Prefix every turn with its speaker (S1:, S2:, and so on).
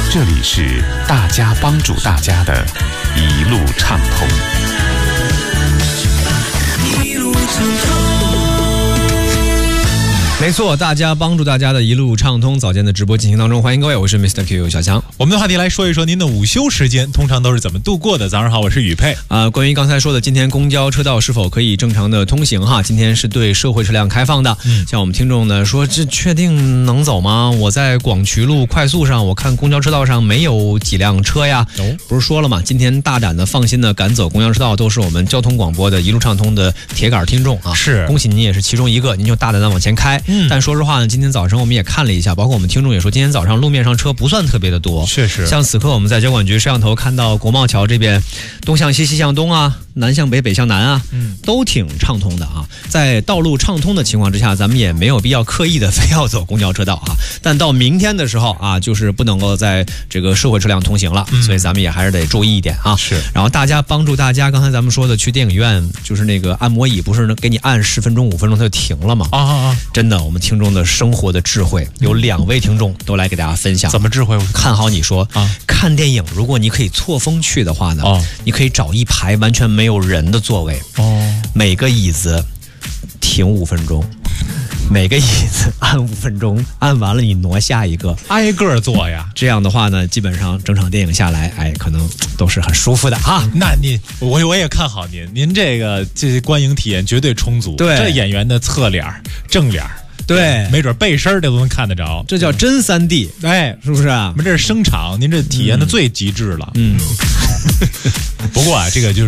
S1: 这里是大家帮助大家的一路畅通。
S2: 一路畅通。
S3: 没错，大家帮助大家的一路畅通。早间的直播进行当中，欢迎各位，我是 Mr. Q 小强。
S4: 我们的话题来说一说您的午休时间通常都是怎么度过的。早上好，我是宇佩。
S3: 关于刚才说的今天公交车道是否可以正常的通行哈，今天是对社会车辆开放的。像我们听众呢说，这确定能走吗？我在广渠路快速上，我看公交车道上没有几辆车呀。不是说了吗？今天大胆的放心的赶走公交车道，都是我们交通广播的一路畅通的铁杆听众啊。
S4: 是，
S3: 恭喜您也是其中一个，您就大胆的往前开。但说实话呢，今天早上我们也看了一下，包括我们听众也说，今天早上路面上车不算特别的多。
S4: 确实，
S3: 像此刻我们在交管局摄像头看到国贸桥这边，东向西，西向东啊，南向北，北向南啊，都挺畅通的啊。在道路畅通的情况之下，咱们也没有必要刻意的非要走公交车道啊。但到明天的时候啊，就是不能够在这个社会车辆通行了，所以咱们也还是得注意一点啊。
S4: 是。
S3: 然后大家帮助大家，刚才咱们说的去电影院，就是那个按摩椅，不是给你按10分钟、5分钟它就停了吗？真的，我们听众的生活的智慧，有2位听众都来给大家分享。
S4: 怎么智慧？
S3: 看好你说看电影，如果你可以错峰去的话呢，你可以找一排完全没有人的座位，每个椅子停5分钟，每个椅子按5分钟，按完了你挪下一个，
S4: 挨个坐呀。
S3: 这样的话呢，基本上整场电影下来，可能都是很舒服的哈。
S4: 那我也看好您这观影体验绝对充足。
S3: 对，
S4: 这演员的侧脸、正脸。
S3: 对，
S4: 没准背身这都能看得着，
S3: 这叫真3D，是不是啊？
S4: 我们这是声场，您这体验的最极致了。不过啊，这个就是。